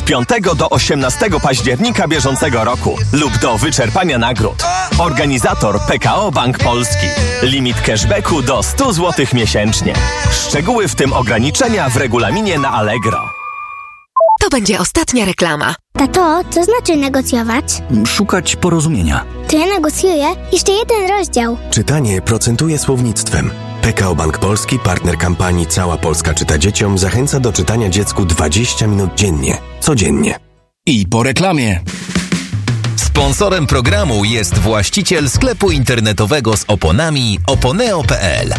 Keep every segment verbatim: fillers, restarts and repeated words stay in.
od piątego do osiemnastego października bieżącego roku lub do wyczerpania nagród. Organizator P K O Bank Polski. Limit cashbacku do sto złotych miesięcznie. Szczegóły, w tym ograniczenia, w regulaminie na Allegro. To będzie ostatnia reklama. Tato, co znaczy negocjować? Szukać porozumienia. To ja negocjuję jeszcze jeden rozdział. Czytanie procentuje słownictwem. P K O Bank Polski, partner kampanii Cała Polska czyta dzieciom, zachęca do czytania dziecku dwadzieścia minut dziennie. Codziennie. I po reklamie. Sponsorem programu jest właściciel sklepu internetowego z oponami oponeo kropka p l.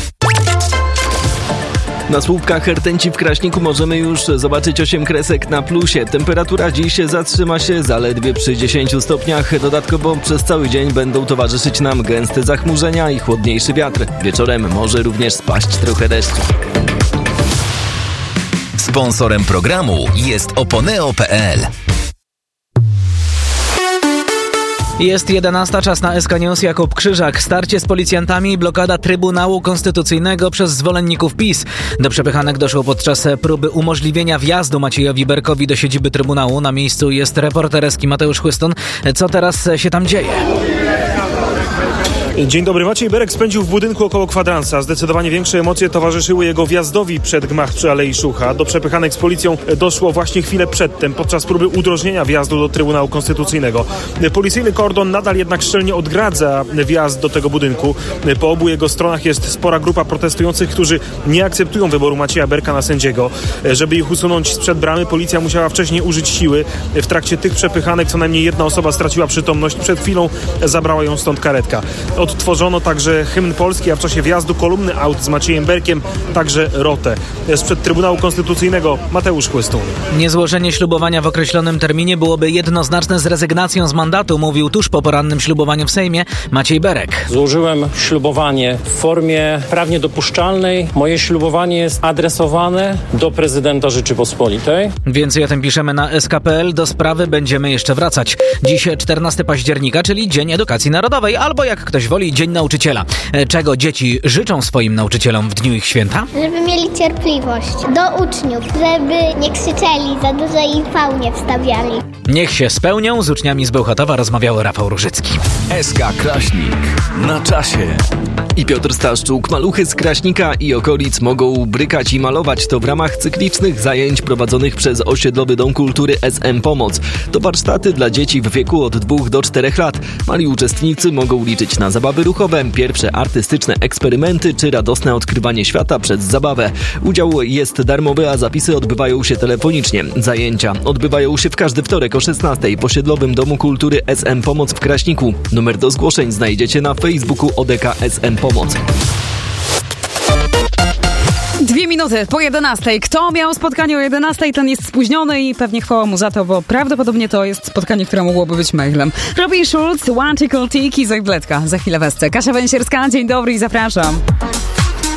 Na słupkach rtęci w Kraśniku możemy już zobaczyć osiem kresek na plusie. Temperatura dziś zatrzyma się zaledwie przy dziesięciu stopniach. Dodatkowo przez cały dzień będą towarzyszyć nam gęste zachmurzenia i chłodniejszy wiatr. Wieczorem może również spaść trochę deszczu. Sponsorem programu jest oponeo kropka p l. Jest jedenasta, czas na S K News. Jakub Krzyżak. Starcie z policjantami, blokada Trybunału Konstytucyjnego przez zwolenników PiS. Do przepychanek doszło podczas próby umożliwienia wjazdu Maciejowi Berkowi do siedziby Trybunału. Na miejscu jest reporter Eski Mateusz Chłystun. Co teraz się tam dzieje? Dzień dobry. Maciej Berek spędził w budynku około kwadransa. Zdecydowanie większe emocje towarzyszyły jego wjazdowi przed gmach przy Alei Szucha. Do przepychanek z policją doszło właśnie chwilę przedtem, podczas próby udrożnienia wjazdu do Trybunału Konstytucyjnego. Policyjny kordon nadal jednak szczelnie odgradza wjazd do tego budynku. Po obu jego stronach jest spora grupa protestujących, którzy nie akceptują wyboru Macieja Berka na sędziego. Żeby ich usunąć sprzed bramy, policja musiała wcześniej użyć siły. W trakcie tych przepychanek co najmniej jedna osoba straciła przytomność. Przed chwilą zabrała ją stąd karetka. Odtworzono także hymn polski, a w czasie wjazdu kolumny aut z Maciejem Berkiem także rotę. Sprzed Trybunału Konstytucyjnego Mateusz Chłystun. Niezłożenie ślubowania w określonym terminie byłoby jednoznaczne z rezygnacją z mandatu, mówił tuż po porannym ślubowaniu w Sejmie Maciej Berek. Złożyłem ślubowanie w formie prawnie dopuszczalnej. Moje ślubowanie jest adresowane do prezydenta Rzeczypospolitej. Więcej o tym piszemy na S K kropka p l. Do sprawy będziemy jeszcze wracać. Dziś czternastego października, czyli Dzień Edukacji Narodowej, albo jak ktoś woli, Dzień Nauczyciela. Czego dzieci życzą swoim nauczycielom w dniu ich święta? Żeby mieli cierpliwość do uczniów, żeby nie krzyczeli, za dużo i fał nie wstawiali. Niech się spełnią. Z uczniami z Bełchatowa rozmawiał Rafał Różycki. S K Kraśnik. Na czasie. I Piotr Staszczuk. Maluchy z Kraśnika i okolic mogą brykać i malować. To w ramach cyklicznych zajęć prowadzonych przez Osiedlowy Dom Kultury S M Pomoc. To warsztaty dla dzieci w wieku od dwóch do czterech lat. Mali uczestnicy mogą liczyć na zabawy ruchowe, pierwsze artystyczne eksperymenty czy radosne odkrywanie świata przez zabawę. Udział jest darmowy, a zapisy odbywają się telefonicznie. Zajęcia odbywają się w każdy wtorek o szesnastej w Osiedlowym Domu Kultury S M Pomoc w Kraśniku. Numer do zgłoszeń znajdziecie na Facebooku O D K S M Pomoc. Dwie minuty po jedenastej. Kto miał spotkanie o jedenastej, ten jest spóźniony i pewnie chwała mu za to, bo prawdopodobnie to jest spotkanie, które mogłoby być mailem. Robin Schulz, One Tickle Tiki, Zajbletka. Za chwilę wesce. Kasia Węsierska, dzień dobry i zapraszam.